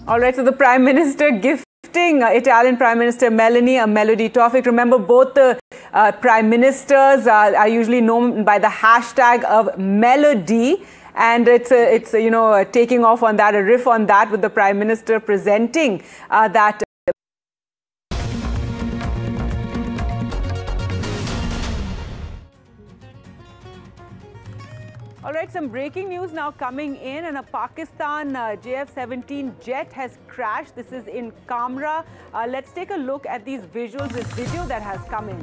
All right, so the Prime Minister gifting Italian Prime Minister Meloni a Melody topic. Remember, both the Prime Ministers are usually known by the hashtag of Melody. And it's taking off on that, a riff on that, with the Prime Minister presenting that. All right, some breaking news now coming in, and a Pakistan JF-17 jet has crashed. This is in Kamra. Let's take a look at these visuals, this video that has come in.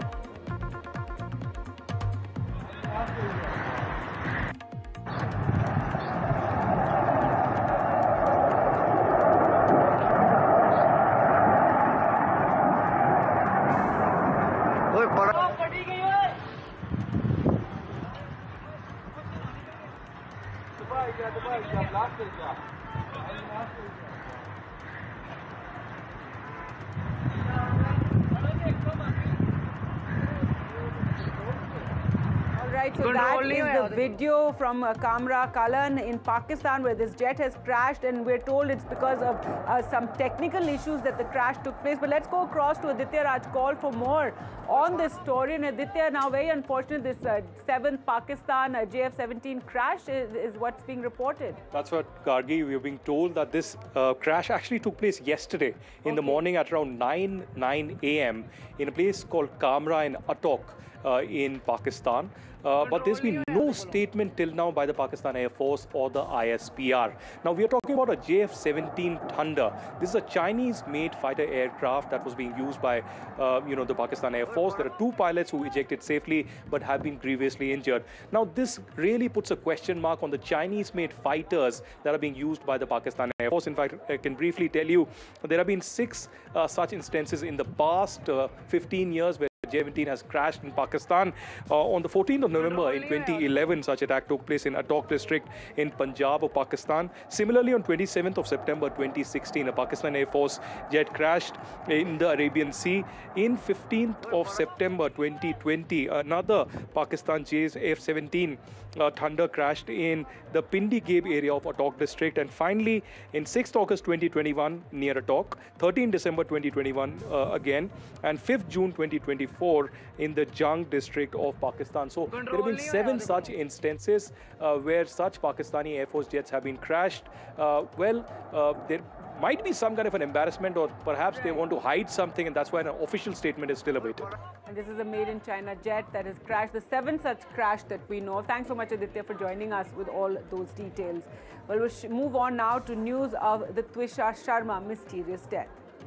Right, so that is the video from Kamra Kalan in Pakistan, where this jet has crashed, and we're told it's because of some technical issues that the crash took place. But let's go across to Aditya Rajkol for more on this story. And Aditya, now very unfortunate, this 7th Pakistan JF-17 crash is what's being reported. That's what, Gargi, we're being told that this crash actually took place yesterday in the morning at around 9 a.m. in a place called Kamra in Attock in Pakistan. But there's been no statement till now by the Pakistan Air Force or the ISPR. Now, we are talking about a JF-17 Thunder. This is a Chinese-made fighter aircraft that was being used by, the Pakistan Air Force. There are 2 pilots who ejected safely but have been grievously injured. Now, this really puts a question mark on the Chinese-made fighters that are being used by the Pakistan Air Force. In fact, I can briefly tell you, there have been 6 such instances in the past 15 years where JF-17 has crashed in Pakistan. On the 14th of November in 2011, such attack took place in Attock district in Punjab of Pakistan. Similarly, on 27th of September 2016, a Pakistan Air Force jet crashed in the Arabian Sea. In 15th of September 2020, another Pakistan JF-17 Thunder crashed in the Pindi Gap area of Attock district. And finally, in 6th August 2021 near Attock, 13 December 2021 again, and 5th June 2024 in the Jang district of Pakistan. So there have been 7 such instances where such Pakistani Air Force jets have been crashed. There might be some kind of an embarrassment, or perhaps they want to hide something, and that's why an official statement is still awaited. And this is a made-in-China jet that has crashed, the 7th such crash that we know of. Thanks so much, Aditya, for joining us with all those details. Well, we'll move on now to news of the Twisha Sharma mysterious death.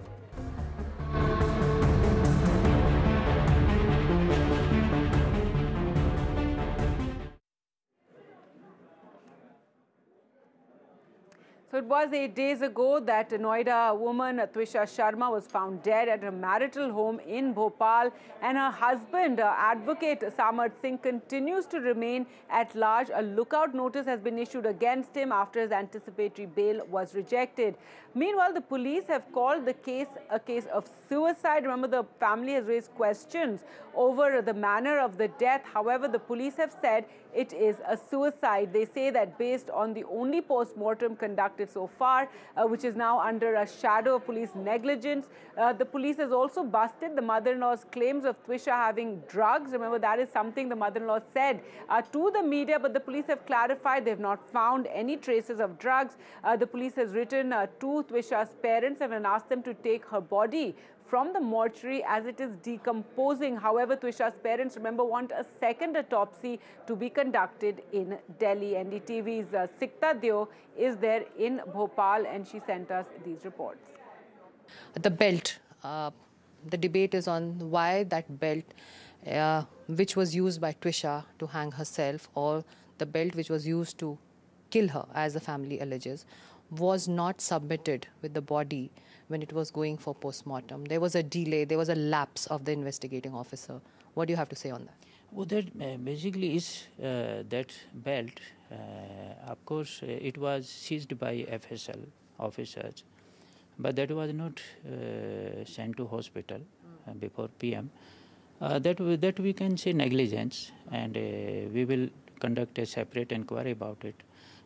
So it was 8 days ago that a Noida woman, Twisha Sharma, was found dead at her marital home in Bhopal, and her husband, advocate Samart Singh, continues to remain at large. A lookout notice has been issued against him after his anticipatory bail was rejected. Meanwhile, the police have called the case a case of suicide. Remember, the family has raised questions over the manner of the death. However, the police have said it is a suicide. They say that based on the only post-mortem conducted so far, which is now under a shadow of police negligence, the police has also busted the mother-in-law's claims of Twisha having drugs. Remember, that is something the mother-in-law said to the media, but the police have clarified they have not found any traces of drugs. The police has written to Twisha's parents and asked them to take her body from the mortuary as it is decomposing. However, Twisha's parents, remember, want a second autopsy to be conducted in Delhi. NDTV's Sikta Deo is there in Bhopal, and she sent us these reports. The belt. The debate is on why that belt, which was used by Twisha to hang herself, or the belt which was used to kill her, as the family alleges, was not submitted with the body when it was going for post-mortem. There was a delay, there was a lapse of the investigating officer. What do you have to say on that? Well, that basically is that belt. Of course, it was seized by FSL officers, but that was not sent to hospital before PM. That we can say negligence, and we will conduct a separate inquiry about it.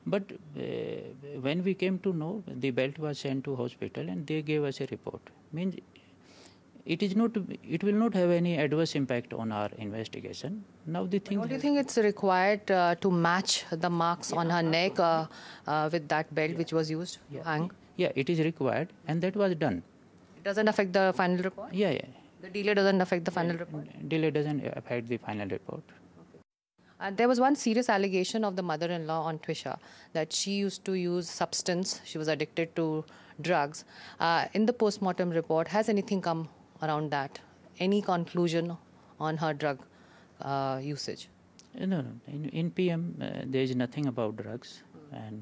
But when we came to know, the belt was sent to hospital and they gave us a report. Means it will not have any adverse impact on our investigation. Now the thing. Do you think it's required to match the marks on her neck with that belt which was used to hang? Yeah, it is required, and that was done. It doesn't affect the final report? Yeah. The delay doesn't affect the final report? Delay doesn't affect the final report. There was one serious allegation of the mother-in-law on Twisha that she used to use substance. She was addicted to drugs. In the post-mortem report, has anything come around that? Any conclusion on her drug usage? No. In PM, there is nothing about drugs. And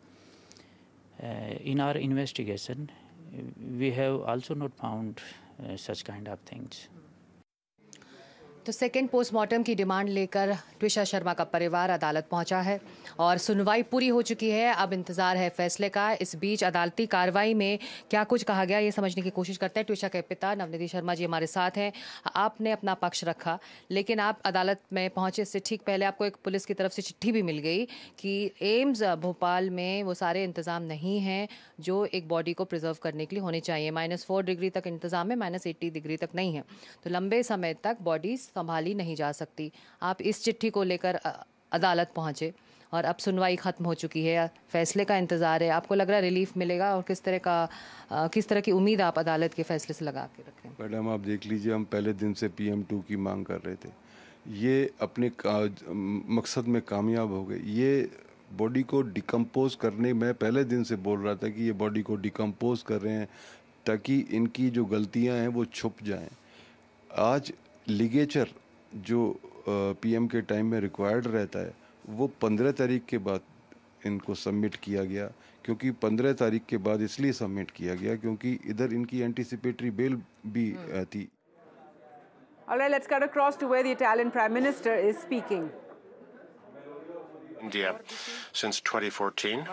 in our investigation, we have also not found such kind of things. तो second postmortem की demand लेकर ट्विशा शर्मा का परिवार अदालत पहुंचा है और सुनवाई पूरी हो चुकी है। अब इंतज़ार है फैसले का। इस बीच अदालती कार्रवाई में क्या कुछ कहा गया ये समझने की कोशिश करते हैं। ट्विशा के पिता नवनिधि शर्मा जी हमारे साथ हैं। आपने अपना पक्ष रखा, लेकिन आप अदालत में पहुंचे इससे ठीक पहले आपको एक पुलिस की तरफ से चिट्ठी भी मिल गई कि एम्स भोपाल में वो सारे इंतज़ाम नहीं हैं जो एक बॉडी को प्रिजर्व करने के लिए होने चाहिए। -4 डिग्री तक इंतज़ाम है, -80 डिग्री तक नहीं है, तो लंबे समय तक बॉडी संभाली नहीं जा सकती। आप इस चिट्ठी को लेकर अदालत पहुंचे और अब सुनवाई ख़त्म हो चुकी है, फैसले का इंतज़ार है। आपको लग रहा है रिलीफ मिलेगा और किस तरह की उम्मीद आप अदालत के फैसले से लगा के रखें? मैडम आप देख लीजिए, हम पहले दिन से PM2 की मांग कर रहे थे, ये अपने मकसद में कामयाब हो गए। ये बॉडी को डिकम्पोज करने, मैं पहले दिन से बोल रहा था कि ये बॉडी को डिकम्पोज कर रहे हैं ताकि इनकी जो गलतियां हैं वो छुप जाएं। आज लिगेचर जो PM के टाइम में रिक्वायर्ड रहता है वो 15 तारीख के बाद इनको सबमिट किया गया, क्योंकि 15 तारीख के बाद इसलिए सबमिट किया गया क्योंकि इधर इनकी एंटीसिपेटरी बेल भी थी। All right, let's cut across to where the Italian Prime Minister is speaking. India since 2014.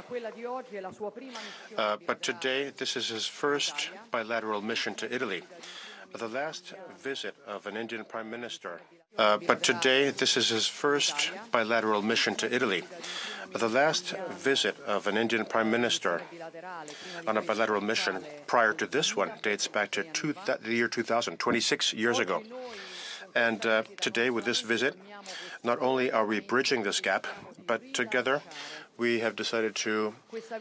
But today, this is his first bilateral mission to Italy. The last visit of an Indian Prime Minister. But today, this is his first bilateral mission to Italy. The last visit of an Indian Prime Minister on a bilateral mission prior to this one dates back to the year 2000, 26 years ago. And today, with this visit, not only are we bridging this gap, but together we have decided to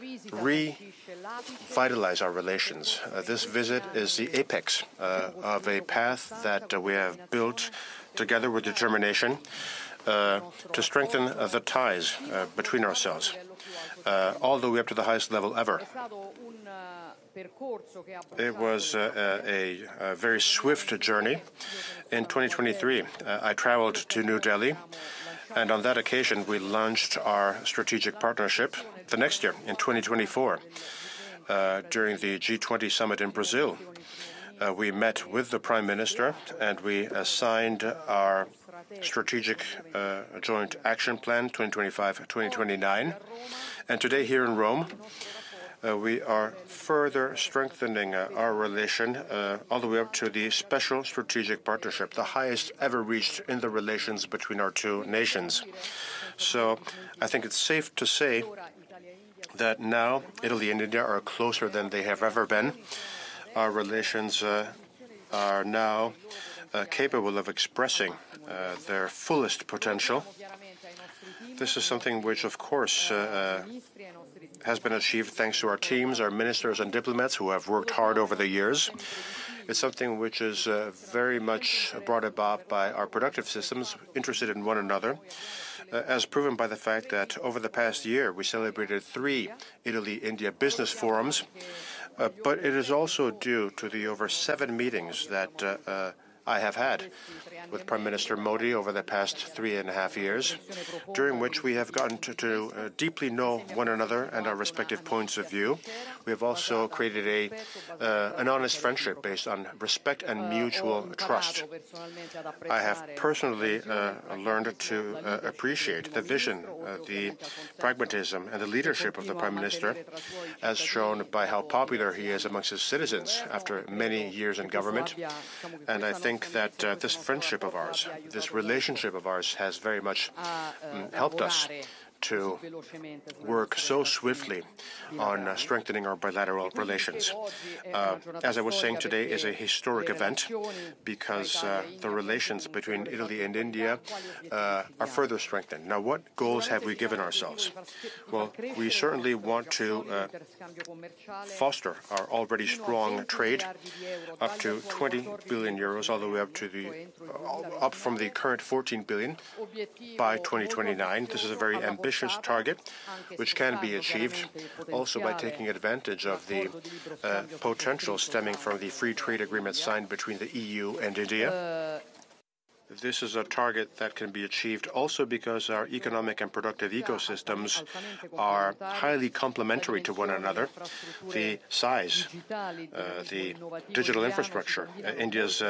revitalize our relations. This visit is the apex of a path that we have built together with determination to strengthen the ties between ourselves, all the way up to the highest level ever. It was a very swift journey. In 2023, I traveled to New Delhi, and on that occasion, we launched our strategic partnership. The next year, in 2024, during the G20 summit in Brazil, we met with the Prime Minister and we signed our strategic joint action plan 2025-2029. And today here in Rome, we are further strengthening our relation all the way up to the special strategic partnership, the highest ever reached in the relations between our two nations. So I think it's safe to say that now Italy and India are closer than they have ever been. Our relations are now capable of expressing their fullest potential. This is something which, of course, has been achieved thanks to our teams, our ministers and diplomats who have worked hard over the years. It's something which is very much brought about by our productive systems, interested in one another, as proven by the fact that over the past year we celebrated 3 Italy-India business forums, but it is also due to the over 7 meetings that I have had with Prime Minister Modi over the past 3.5 years, during which we have gotten to deeply know one another and our respective points of view. We have also created an honest friendship based on respect and mutual trust. I have personally learned to appreciate the vision, the pragmatism, and the leadership of the Prime Minister, as shown by how popular he is amongst his citizens after many years in government. And I think that this friendship of ours, this relationship of ours, has very much helped us to work so swiftly on strengthening our bilateral relations. As I was saying, today is a historic event because the relations between Italy and India are further strengthened. Now, what goals have we given ourselves? Well, we certainly want to foster our already strong trade up to 20 billion euros, all the way up from the current 14 billion by 2029. This is a very ambitious target, which can be achieved also by taking advantage of the potential stemming from the free trade agreement signed between the EU and India. This is a target that can be achieved also because our economic and productive ecosystems are highly complementary to one another. The size, the digital infrastructure, India's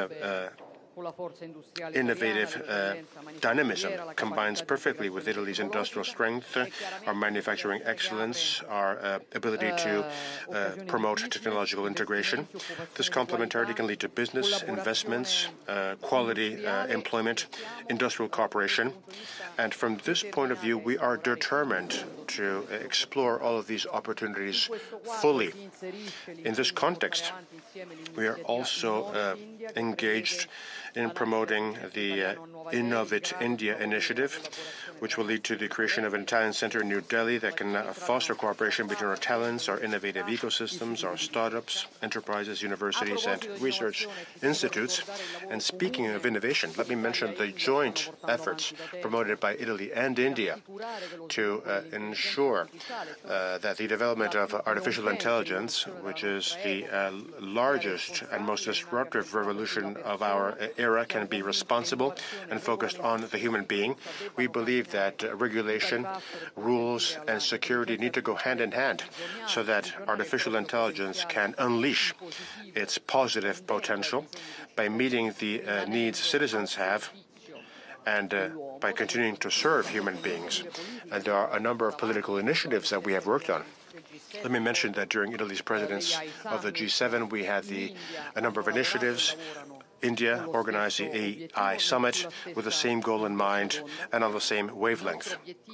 innovative dynamism combines perfectly with Italy's industrial strength, our manufacturing excellence, our ability to promote technological integration. This complementarity can lead to business investments, quality employment, industrial cooperation. And from this point of view, we are determined to explore all of these opportunities fully. In this context, we are also engaged in promoting the Innovate India initiative, which will lead to the creation of an Italian center in New Delhi that can foster cooperation between our talents, our innovative ecosystems, our startups, enterprises, universities, and research institutes. And speaking of innovation, let me mention the joint efforts promoted by Italy and India to ensure that the development of artificial intelligence, which is the largest and most disruptive revolution of our era, can be responsible and focused on the human being. We believe that regulation, rules, and security need to go hand in hand so that artificial intelligence can unleash its positive potential by meeting the needs citizens have and by continuing to serve human beings. And there are a number of political initiatives that we have worked on. Let me mention that during Italy's presidency of the G7, we had a number of initiatives. India organized the AI Summit with the same goal in mind and on the same wavelength.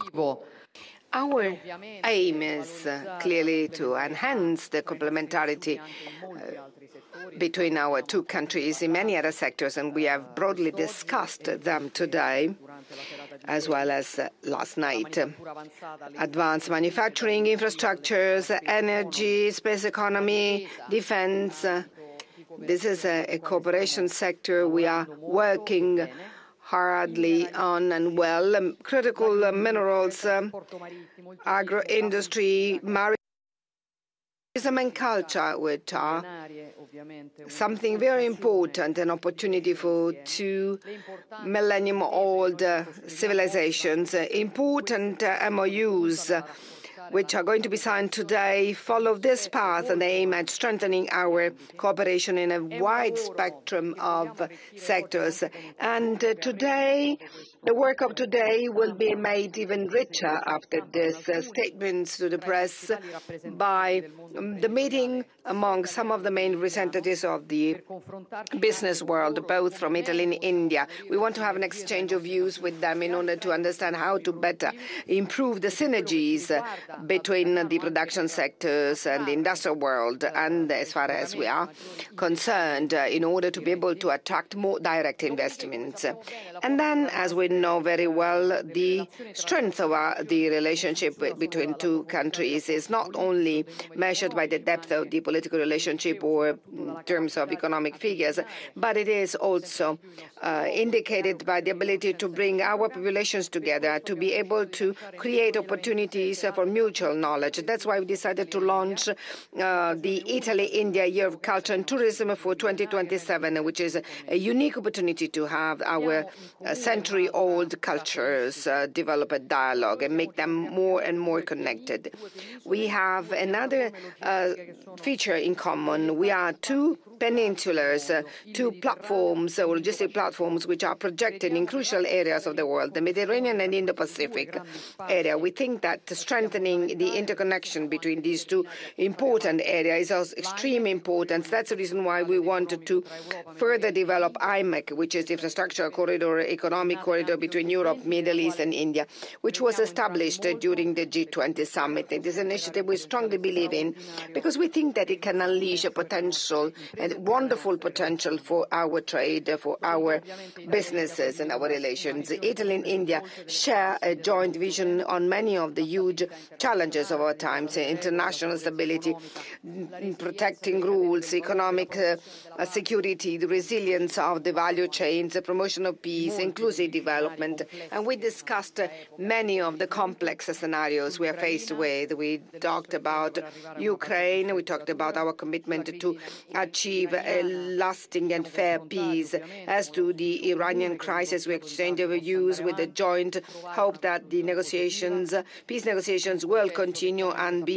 Our aim is clearly to enhance the complementarity between our two countries in many other sectors, and we have broadly discussed them today as well as last night. Advanced manufacturing infrastructures, energy, space economy, defense. This is a cooperation sector we are working hardly on and well. Critical minerals, agro-industry, maritime and culture, which are something very important, an opportunity for two millennium-old civilizations. Important MOUs which are going to be signed today follow this path and aim at strengthening our cooperation in a wide spectrum of sectors. And today, the work of today will be made even richer after this statements to the press by the meeting among some of the main representatives of the business world, both from Italy and India. We want to have an exchange of views with them in order to understand how to better improve the synergies between the production sectors and the industrial world, and as far as we are concerned, in order to be able to attract more direct investments. And then, as we know very well, the strength of the relationship between two countries is not only measured by the depth of the political relationship or in terms of economic figures, but it is also indicated by the ability to bring our populations together, to be able to create opportunities for mutual knowledge. That's why we decided to launch the Italy-India Year of Culture and Tourism for 2027, which is a unique opportunity to have our century-old cultures develop a dialogue and make them more and more connected. We have another feature in common. We are two peninsulas, two platforms, logistic platforms, which are projected in crucial areas of the world, the Mediterranean and Indo-Pacific area. We think that strengthening the interconnection between these two important areas is of extreme importance. That's the reason why we wanted to further develop IMEC, which is the infrastructure corridor, economic corridor Center between Europe, Middle East, and India, which was established during the G20 summit. It is an initiative we strongly believe in because we think that it can unleash a potential and wonderful potential for our trade, for our businesses and our relations. Italy and India share a joint vision on many of the huge challenges of our times: international stability, protecting rules, economic security, the resilience of the value chains, the promotion of peace, inclusive development. And we discussed many of the complex scenarios we are faced with. We talked about Ukraine, we talked about our commitment to achieve a lasting and fair peace. As to the Iranian crisis, we exchanged our views with the joint hope that the peace negotiations will continue and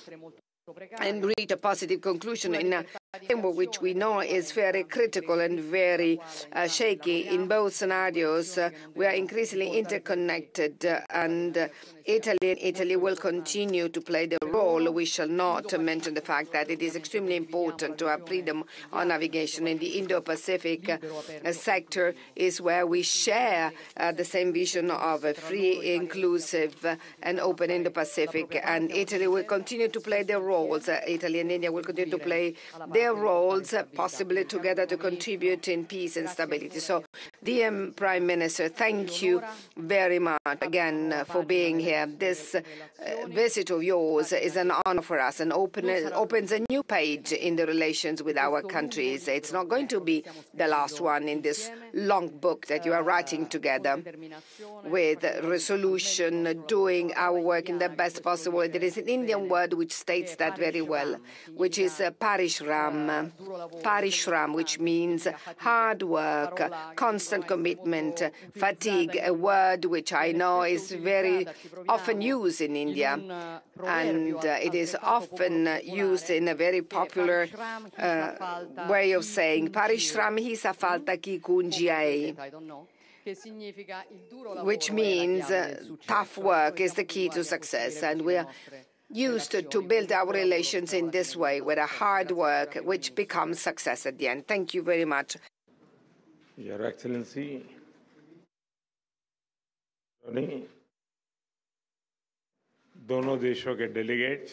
reach a positive conclusion in a framework which we know is very critical and very shaky. In both scenarios, we are increasingly interconnected, and Italy will continue to play the role. We shall not mention the fact that it is extremely important to have freedom on navigation in the Indo-Pacific sector is where we share the same vision of a free, inclusive, and open Indo-Pacific. And Italy will continue to play their roles. Italy and India will continue to play their roles, possibly together, to contribute in peace and stability. So, dear Prime Minister, thank you very much again for being here. This visit of yours is an honor for us and opens a new page in the relations with our countries. It's not going to be the last one in this long book that you are writing together with resolution, doing our work in the best possible way. There is an Indian word which states that very well, which is Parishram. Parishram, which means hard work, constant commitment, fatigue, a word which I know is very often used in India, and it is often used in a very popular way of saying Parishram hi sa falta ki kunjiai, which means tough work is the key to success. And we are used to build our relations in this way, with a hard work which becomes success at the end. Thank you very much. Your Excellency, दोनों देशों के delegates,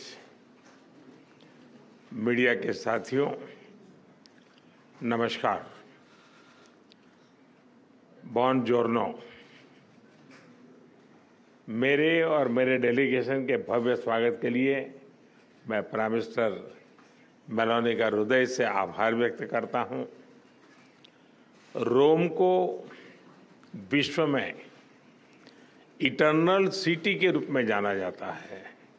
media के साथियों, नमस्कार। बॉनजोर्नो। मेरे और मेरे delegation के भव्य स्वागत के लिए मैं प्राइम मिनिस्टर मेलोनी का हृदय से आभार व्यक्त करता हूं। रोम को विश्व में इटर्नल सिटी के रूप में जाना जाता है।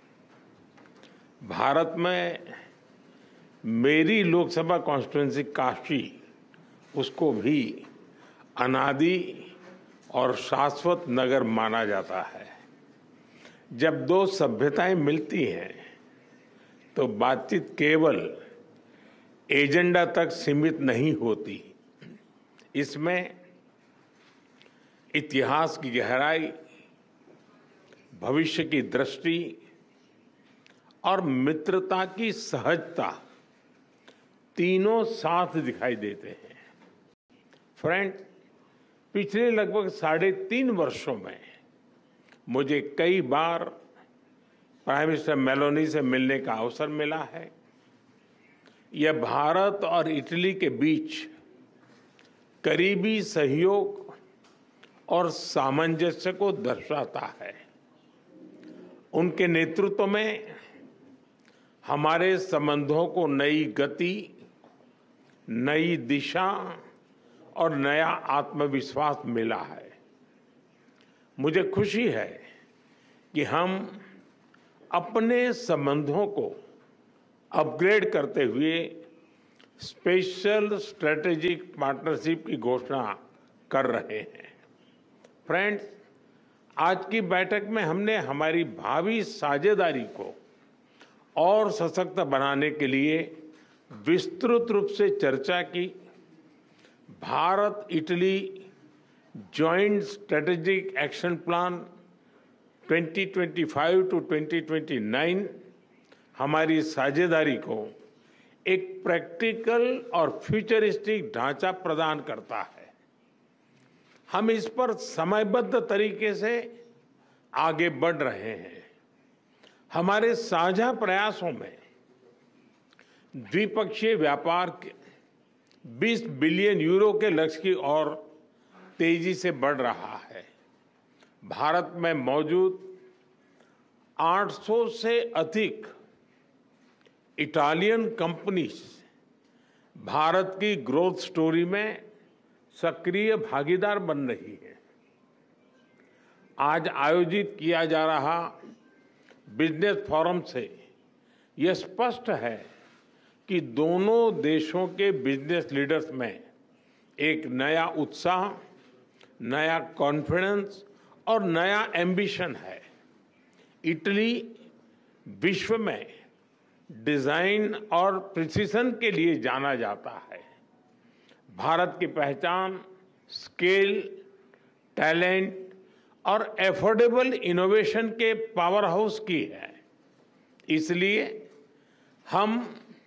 भारत में मेरी लोकसभा कॉन्स्टिट्यूएंसी काशी, उसको भी अनादि और शाश्वत नगर माना जाता है। जब दो सभ्यताएं मिलती हैं तो बातचीत केवल एजेंडा तक सीमित नहीं होती, इसमें इतिहास की गहराई, भविष्य की दृष्टि और मित्रता की सहजता तीनों साथ दिखाई देते हैं। फ्रेंड, पिछले लगभग 3.5 वर्षों में मुझे कई बार प्राइम मिनिस्टर मेलोनी से मिलने का अवसर मिला है। यह भारत और इटली के बीच करीबी सहयोग और सामंजस्य को दर्शाता है। उनके नेतृत्व में हमारे संबंधों को नई गति, नई दिशा और नया आत्मविश्वास मिला है। मुझे खुशी है कि हम अपने संबंधों को अपग्रेड करते हुए स्पेशल स्ट्रेटेजिक पार्टनरशिप की घोषणा कर रहे हैं। फ्रेंड्स, आज की बैठक में हमने हमारी भावी साझेदारी को और सशक्त बनाने के लिए विस्तृत रूप से चर्चा की। Bharat Italy joint strategic action plan 2025 to 2029 हमारी साझेदारी को एक प्रैक्टिकल और फ्यूचरिस्टिक ढांचा प्रदान करता है। हम इस पर समयबद्ध तरीके से आगे बढ़ रहे हैं। हमारे साझा प्रयासों में द्विपक्षीय व्यापार के 20 बिलियन यूरो के लक्ष्य की ओर तेजी से बढ़ रहा है। भारत में मौजूद 800 से अधिक इटालियन कंपनीज भारत की ग्रोथ स्टोरी में सक्रिय भागीदार बन रही है। आज आयोजित किया जा रहा बिजनेस फोरम से यह स्पष्ट है कि दोनों देशों के बिजनेस लीडर्स में एक नया उत्साह, नया कॉन्फिडेंस और नया एम्बिशन है। इटली विश्व में डिजाइन और प्रिसीजन के लिए जाना जाता है। भारत की पहचान स्केल, टैलेंट और एफोर्डेबल इनोवेशन के पावर हाउस की है। इसलिए हम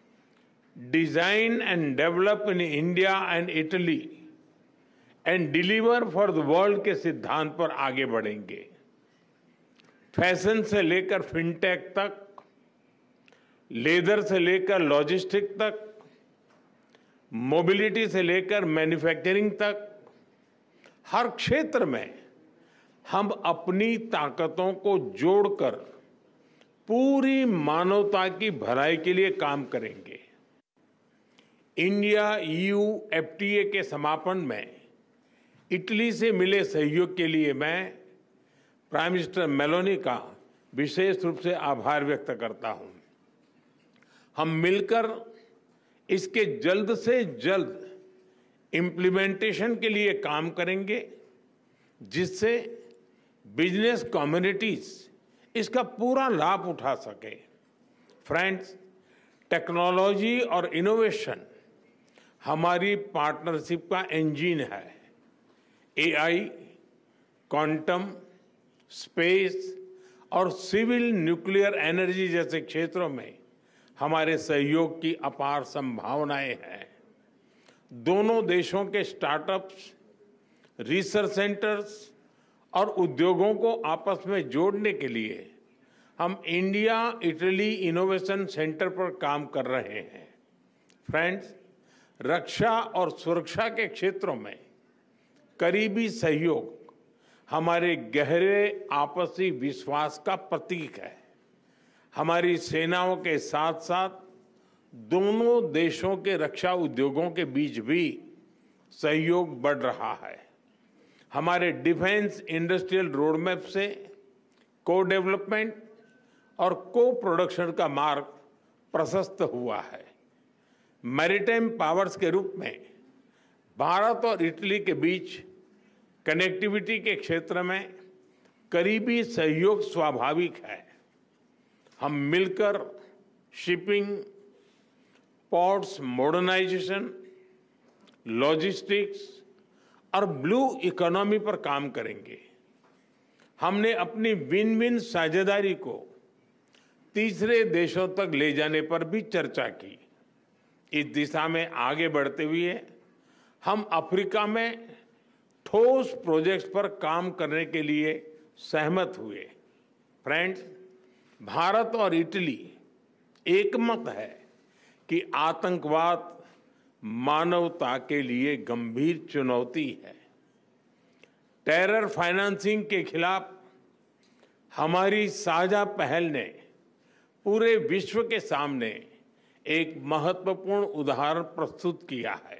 design and develop in India and Italy and deliver for the world के सिद्धांत पर आगे बढ़ेंगे। फैशन से लेकर फिनटेक तक, लेदर से लेकर लॉजिस्टिक तक, मोबिलिटी से लेकर मैन्युफैक्चरिंग तक, हर क्षेत्र में हम अपनी ताकतों को जोड़कर पूरी मानवता की भलाई के लिए काम करेंगे। इंडिया ईयू एफटीए के समापन में इटली से मिले सहयोग के लिए मैं प्राइम मिनिस्टर मेलोनी का विशेष रूप से आभार व्यक्त करता हूं। हम मिलकर इसके जल्द से जल्द इम्प्लीमेंटेशन के लिए काम करेंगे, जिससे बिजनेस कम्युनिटीज इसका पूरा लाभ उठा सके। फ्रेंड्स, टेक्नोलॉजी और इनोवेशन हमारी पार्टनरशिप का इंजन है। एआई, क्वांटम, स्पेस और सिविल न्यूक्लियर एनर्जी जैसे क्षेत्रों में हमारे सहयोग की अपार संभावनाएं हैं। दोनों देशों के स्टार्टअप्स, रिसर्च सेंटर्स और उद्योगों को आपस में जोड़ने के लिए हम इंडिया इटली इनोवेशन सेंटर पर काम कर रहे हैं। फ्रेंड्स, रक्षा और सुरक्षा के क्षेत्रों में करीबी सहयोग हमारे गहरे आपसी विश्वास का प्रतीक है। हमारी सेनाओं के साथ साथ दोनों देशों के रक्षा उद्योगों के बीच भी सहयोग बढ़ रहा है। हमारे डिफेंस इंडस्ट्रियल रोडमैप से को डेवलपमेंट और को प्रोडक्शन का मार्ग प्रशस्त हुआ है। मैरीटाइम पावर्स के रूप में भारत और इटली के बीच कनेक्टिविटी के क्षेत्र में करीबी सहयोग स्वाभाविक है। हम मिलकर शिपिंग, पोर्ट्स मॉडर्नाइजेशन, लॉजिस्टिक्स और ब्लू इकोनॉमी पर काम करेंगे। हमने अपनी विन विन साझेदारी को तीसरे देशों तक ले जाने पर भी चर्चा की। इस दिशा में आगे बढ़ते हुए हम अफ्रीका में ठोस प्रोजेक्ट्स पर काम करने के लिए सहमत हुए। फ्रेंड्स, भारत और इटली एकमत है कि आतंकवाद मानवता के लिए गंभीर चुनौती है। टेरर फाइनेंसिंग के खिलाफ हमारी साझा पहल ने पूरे विश्व के सामने एक महत्वपूर्ण उदाहरण प्रस्तुत किया है।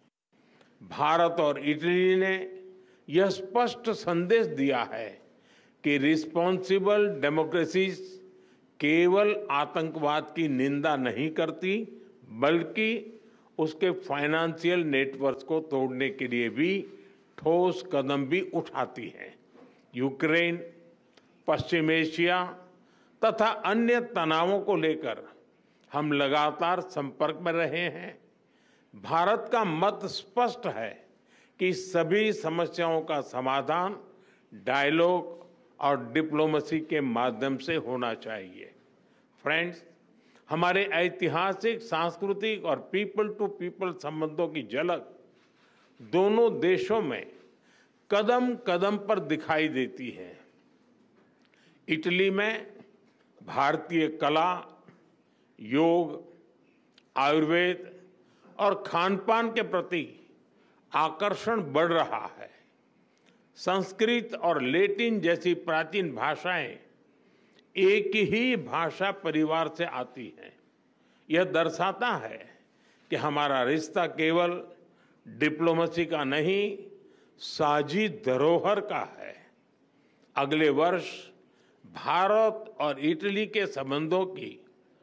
भारत और इटली ने यह स्पष्ट संदेश दिया है कि रिस्पॉन्सिबल डेमोक्रेसीज केवल आतंकवाद की निंदा नहीं करती, बल्कि उसके फाइनेंशियल नेटवर्क को तोड़ने के लिए भी ठोस कदम भी उठाती है। यूक्रेन, पश्चिम एशिया तथा अन्य तनावों को लेकर हम लगातार संपर्क में रहे हैं। भारत का मत स्पष्ट है कि सभी समस्याओं का समाधान डायलॉग और डिप्लोमेसी के माध्यम से होना चाहिए। फ्रेंड्स, हमारे ऐतिहासिक, सांस्कृतिक और पीपल टू पीपल संबंधों की झलक दोनों देशों में कदम कदम पर दिखाई देती है। इटली में भारतीय कला, योग, आयुर्वेद और खान-पान के प्रति आकर्षण बढ़ रहा है। संस्कृत और लैटिन जैसी प्राचीन भाषाएं एक ही भाषा परिवार से आती हैं। यह दर्शाता है कि हमारा रिश्ता केवल डिप्लोमेसी का नहीं, साझी धरोहर का है। अगले वर्ष भारत और इटली के संबंधों की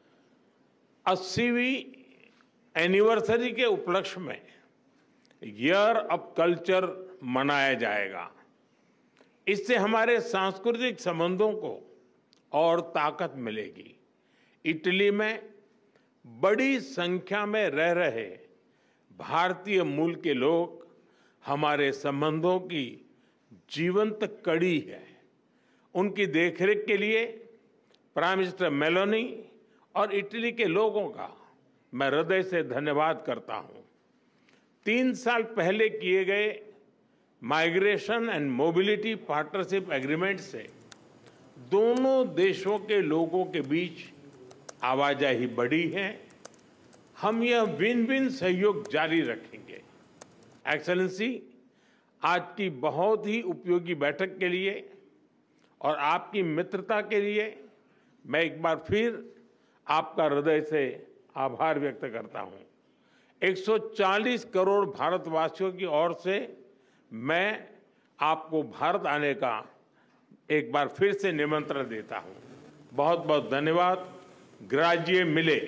80वीं एनिवर्सरी के उपलक्ष्य में ईयर ऑफ कल्चर मनाया जाएगा। इससे हमारे सांस्कृतिक संबंधों को और ताकत मिलेगी। इटली में बड़ी संख्या में रह रहे भारतीय मूल के लोग हमारे संबंधों की जीवंत कड़ी है। उनकी देखरेख के लिए प्राइम मिनिस्टर मेलोनी और इटली के लोगों का मैं हृदय से धन्यवाद करता हूं। 3 साल पहले किए गए migration and mobility partnership agreement से दोनों देशों के लोगों के बीच आवाजाही बढ़ी है। हम यह विन विन सहयोग जारी रखेंगे। एक्सेलेंसी, आज की बहुत ही उपयोगी बैठक के लिए और आपकी मित्रता के लिए मैं एक बार फिर आपका हृदय से आभार व्यक्त करता हूं। 140 करोड़ भारतवासियों की ओर से मैं आपको भारत आने का एक बार फिर से निमंत्रण देता हूं। बहुत बहुत धन्यवाद। ग्राजिए मिले।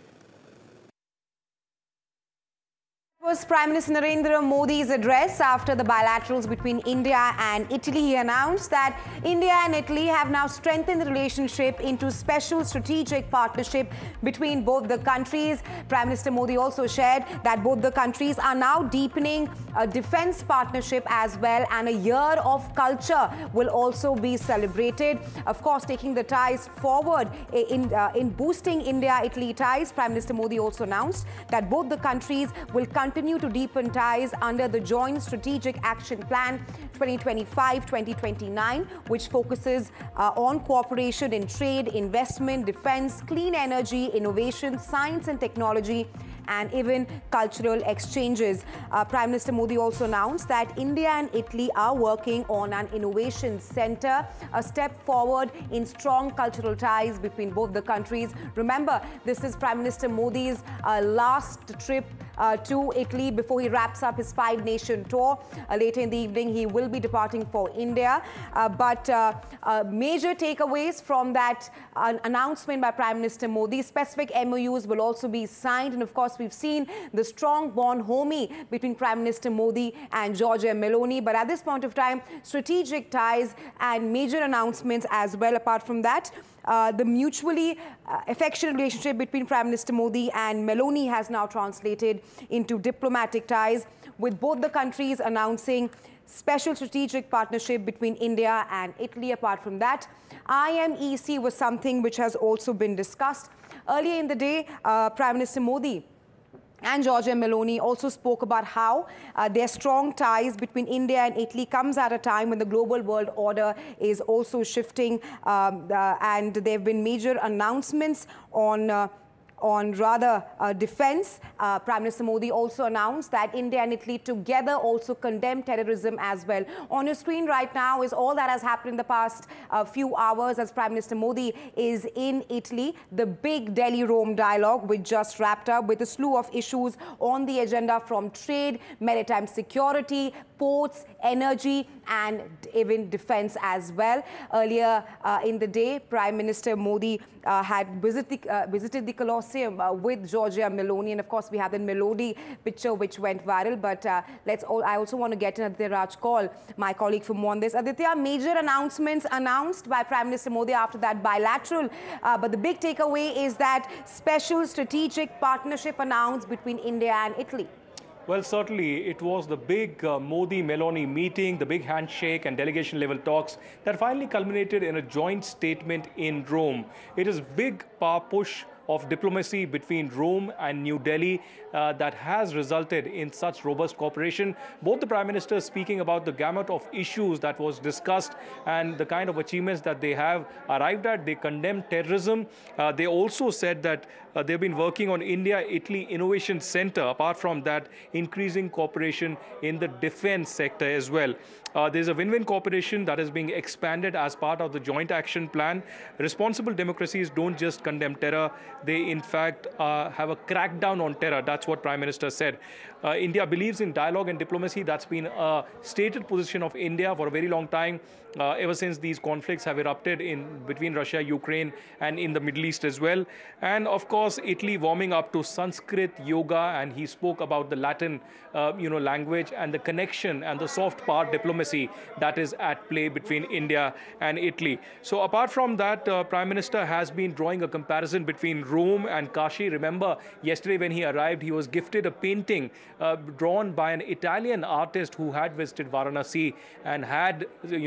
Was Prime Minister Narendra Modi's address after the bilaterals between India and Italy. He announced that India and Italy have now strengthened the relationship into special strategic partnership between both the countries. Prime Minister Modi also shared that both the countries are now deepening a defense partnership as well, and a year of culture will also be celebrated. Of course, taking the ties forward in boosting India-Italy ties. Prime Minister Modi also announced that both the countries will continue to deepen ties under the Joint Strategic Action Plan 2025-2029, which focuses on cooperation in trade, investment, defense, clean energy, innovation, science and technology, and even cultural exchanges. Prime Minister Modi also announced that India and Italy are working on an innovation center, a step forward in strong cultural ties between both the countries. Remember, this is Prime Minister Modi's last trip to Italy before he wraps up his 5-nation tour. Later in the evening, he will be departing for India. But major takeaways from that announcement by Prime Minister Modi, specific MOUs will also be signed. And of course, we've seen the strong bond homie between Prime Minister Modi and Giorgia Meloni. But at this point of time, strategic ties and major announcements as well. Apart from that, the mutually affectionate relationship between Prime Minister Modi and Meloni has now translated into diplomatic ties, with both the countries announcing special strategic partnership between India and Italy. Apart from that, IMEC was something which has also been discussed. Earlier in the day, Prime Minister Modi and Giorgia Meloni also spoke about how their strong ties between India and Italy comes at a time when the global world order is also shifting, and there have been major announcements on defense. Prime Minister Modi also announced that India and Italy together also condemn terrorism as well. On your screen right now is all that has happened in the past few hours as Prime Minister Modi is in Italy. The big Delhi-Rome dialogue, which just wrapped up with a slew of issues on the agenda, from trade, maritime security, ports, energy, and even defense as well. Earlier in the day, Prime Minister Modi had visited the Colosseum with Giorgia Meloni, and of course we have the Melody picture which went viral. But I also want to get in Aditya Raj call, my colleague, for more on this. Aditya, major announcements announced by Prime Minister Modi after that bilateral, but the big takeaway is that special strategic partnership announced between India and Italy. Well, certainly it was the big Modi-Meloni meeting, the big handshake and delegation-level talks that finally culminated in a joint statement in Rome. It is big power push of diplomacy between Rome and New Delhi that has resulted in such robust cooperation. Both the Prime Ministers speaking about the gamut of issues that was discussed and the kind of achievements that they have arrived at. They condemned terrorism. They also said that they've been working on India-Italy Innovation Center. Apart from that, increasing cooperation in the defense sector as well. There's a win-win cooperation that is being expanded as part of the joint action plan. Responsible democracies don't just condemn terror. They, in fact, have a crackdown on terror. That's what Prime Minister said. India believes in dialogue and diplomacy. That's been a stated position of India for a very long time, ever since these conflicts have erupted between Russia, Ukraine, and in the Middle East as well. And of course, Italy warming up to Sanskrit yoga, and he spoke about the Latin, language and the connection and the soft power diplomacy that is at play between India and Italy. So apart from that, Prime Minister has been drawing a comparison between Rome and Kashi. Remember, yesterday when he arrived, he was gifted a painting drawn by an Italian artist who had visited Varanasi and had,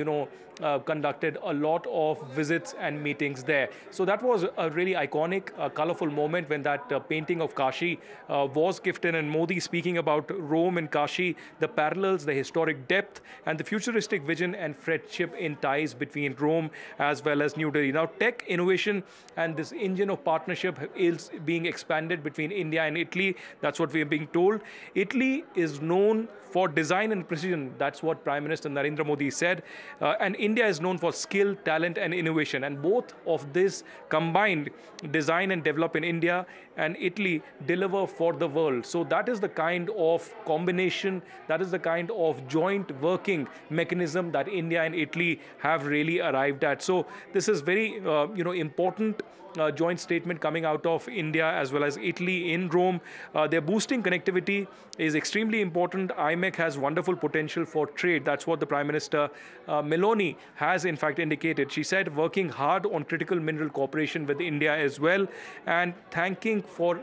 conducted a lot of visits and meetings there. So that was a really iconic, colorful moment when that painting of Kashi was gifted. And Modi speaking about Rome and Kashi, the parallels, the historic depth, and the futuristic vision and friendship in ties between Rome as well as New Delhi. Now, tech innovation and this engine of partnership is being expanded between India and Italy. That's what we are being told. Italy is known for design and precision. That's what Prime Minister Narendra Modi said. And India is known for skill, talent, and innovation. And both of this combined, design and develop in India, and Italy deliver for the world. So that is the kind of combination, that is the kind of joint working mechanism that India and Italy have really arrived at. So this is very, important joint statement coming out of India as well as Italy in Rome. Their boosting connectivity is extremely important. IMEC has wonderful potential for trade. That's what the Prime Minister Meloni has in fact indicated. She said working hard on critical mineral cooperation with India as well, and thanking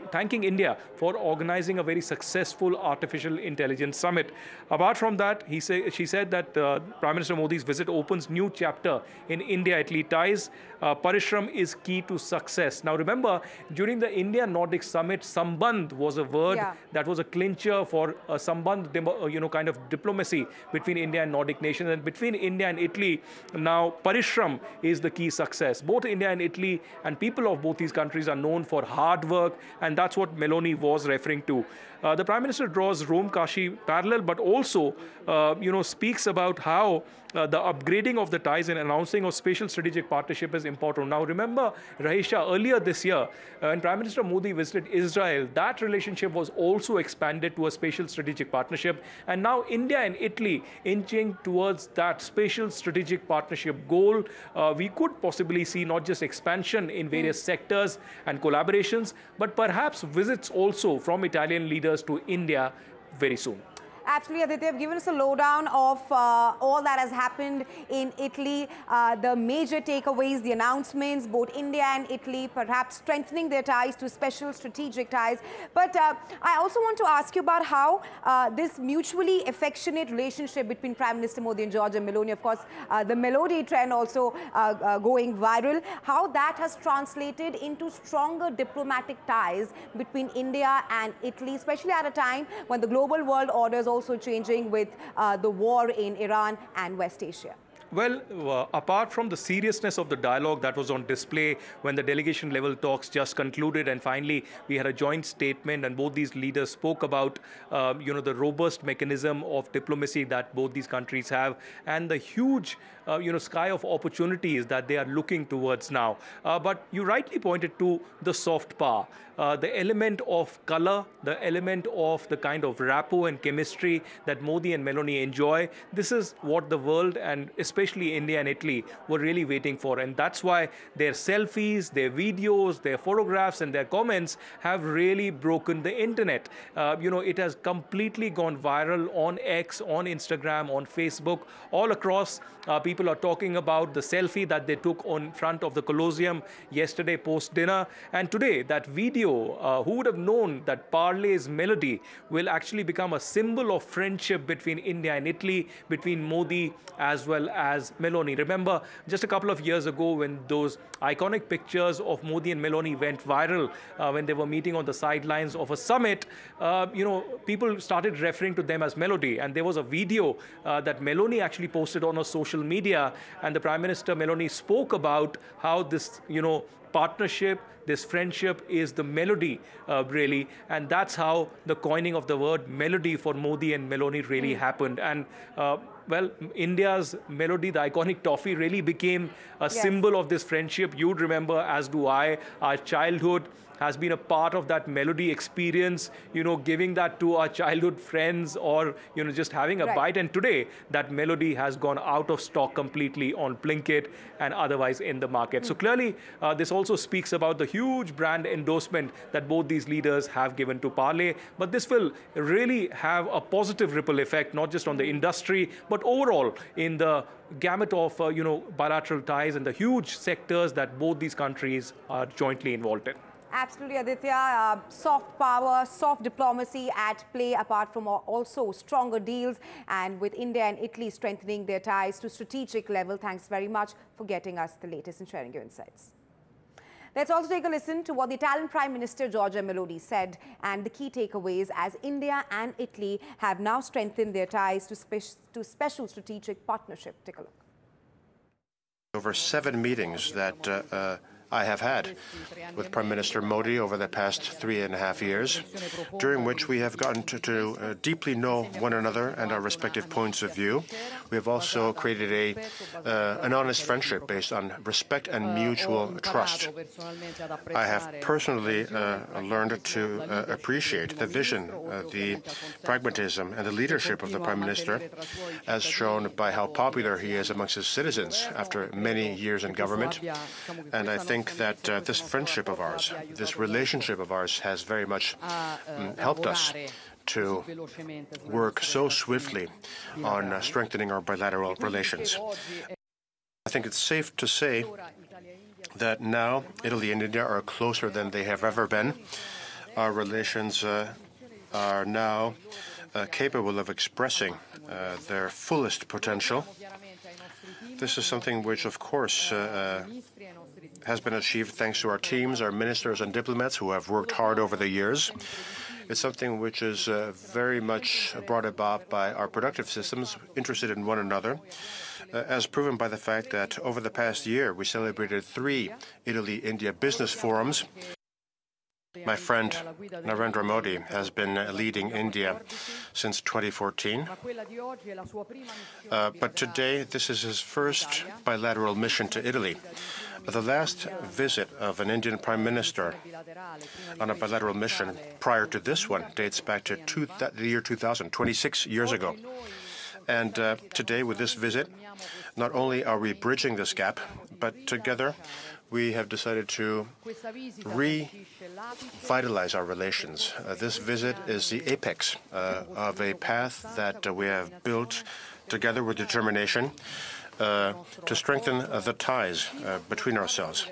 India for organizing a very successful artificial intelligence summit. Apart from that, she said that Prime Minister Modi's visit opens new chapter in India-Italy ties. Parishram is key to success. Now remember, during the India-Nordic summit, Sambandh was a word that was a clincher for Sambandh, kind of diplomacy between India and Nordic nations. And between India and Italy, now Parishram is the key success. Both India and Italy and people of both these countries are known for hard work, and that's what Meloni was referring to. The Prime Minister draws Rome-Kashi parallel, but also, speaks about how the upgrading of the ties and announcing of spatial strategic partnership is important. Now, remember, Rahisha, earlier this year, when Prime Minister Modi visited Israel, that relationship was also expanded to a spatial strategic partnership. And now India and Italy inching towards that spatial strategic partnership goal. We could possibly see not just expansion in various sectors and collaborations, but perhaps visits also from Italian leaders to India very soon. Absolutely, Aditya, have given us a lowdown of all that has happened in Italy, the major takeaways, the announcements, both India and Italy, perhaps strengthening their ties to special strategic ties. But I also want to ask you about how this mutually affectionate relationship between Prime Minister Modi and Giorgia Meloni, of course, the Melody trend also going viral, how that has translated into stronger diplomatic ties between India and Italy, especially at a time when the global world order is also changing with the war in Iran and West Asia. Well, apart from the seriousness of the dialogue that was on display when the delegation level talks just concluded, and finally we had a joint statement and both these leaders spoke about, the robust mechanism of diplomacy that both these countries have and the huge, sky of opportunities that they are looking towards now. But you rightly pointed to the soft power. The element of color, the element of the kind of rapport and chemistry that Modi and Meloni enjoy. This is what the world, and especially India and Italy, were really waiting for. And that's why their selfies, their videos, their photographs, and their comments have really broken the internet. It has completely gone viral on X, on Instagram, on Facebook, all across. People people are talking about the selfie that they took on front of the Colosseum yesterday post-dinner. And today, that video, who would have known that Parle's melody will actually become a symbol of friendship between India and Italy, between Modi as well as Meloni. Remember, just a couple of years ago when those iconic pictures of Modi and Meloni went viral when they were meeting on the sidelines of a summit, people started referring to them as Melody. And there was a video that Meloni actually posted on her social media, and the Prime Minister Meloni spoke about how this, partnership, this friendship is the melody, really. And that's how the coining of the word melody for Modi and Meloni really happened. And well, India's melody, the iconic toffee, really became a symbol of this friendship. You'd remember, as do I, our childhood has been a part of that melody experience, giving that to our childhood friends or, just having a bite. And today, that melody has gone out of stock completely on Blinkit and otherwise in the market. So clearly, this also speaks about the huge brand endorsement that both these leaders have given to Parle. But this will really have a positive ripple effect, not just on the industry, but overall in the gamut of, bilateral ties and the huge sectors that both these countries are jointly involved in. Absolutely, Aditya. Soft power, soft diplomacy at play, apart from also stronger deals, and with India and Italy strengthening their ties to strategic level. Thanks very much for getting us the latest and sharing your insights. Let's also take a listen to what the Italian Prime Minister Giorgia Meloni said and the key takeaways as India and Italy have now strengthened their ties to special strategic partnership. Take a look. Over 7 meetings that I have had with Prime Minister Modi over the past 3.5 years, during which we have gotten to deeply know one another and our respective points of view. We have also created an honest friendship based on respect and mutual trust. I have personally learned to appreciate the vision, the pragmatism and the leadership of the Prime Minister, as shown by how popular he is amongst his citizens after many years in government. And I think that this friendship of ours, this relationship of ours, has very much helped us to work so swiftly on strengthening our bilateral relations. I think it's safe to say that now Italy and India are closer than they have ever been. Our relations are now capable of expressing their fullest potential. This is something which, of course, has been achieved thanks to our teams, our ministers and diplomats who have worked hard over the years. It's something which is very much brought about by our productive systems, interested in one another, as proven by the fact that over the past year we celebrated 3 Italy-India business forums. My friend Narendra Modi has been leading India since 2014. But today, this is his first bilateral mission to Italy. The last visit of an Indian Prime Minister on a bilateral mission prior to this one dates back to the year 2000, 26 years ago. And today, with this visit, not only are we bridging this gap, but together we have decided to revitalize our relations. This visit is the apex of a path that we have built together with determination to strengthen the ties between ourselves.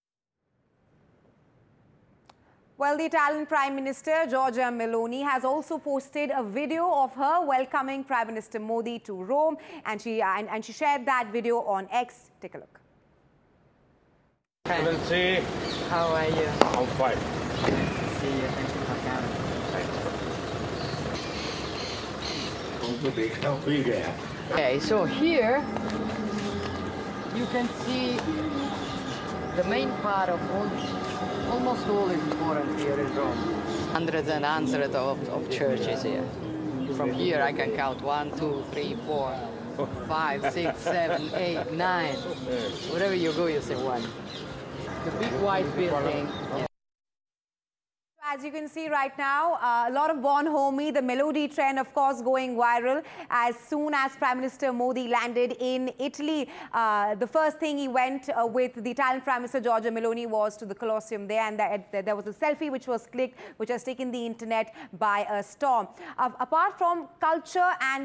Well, the Italian Prime Minister Giorgia Meloni has also posted a video of her welcoming Prime Minister Modi to Rome, and she shared that video on X. Take a look. Excellency, how are you? I'm fine. Nice to see you. Thank you for coming. Okay, so here you can see the main part of almost all is important here in Rome. Hundreds and hundreds of churches here. From here I can count 1, 2, 3, 4, 5, 6, 7, 8, 9. Wherever you go, you see one. The big white building. Yeah. As you can see right now, a lot of bonhomie, the melody trend, of course, going viral. As soon as Prime Minister Modi landed in Italy, the first thing he went with the Italian Prime Minister Giorgia Meloni was to the Colosseum there, and there was a selfie which was clicked, which has taken the internet by a storm. Apart from culture and